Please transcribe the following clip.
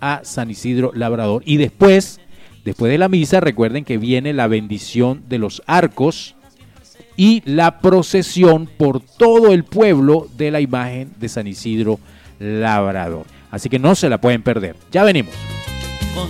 a San Isidro Labrador. Y después de la misa, recuerden que viene la bendición de los arcos y la procesión por todo el pueblo de la imagen de San Isidro Labrador. Así que no se la pueden perder. Ya venimos.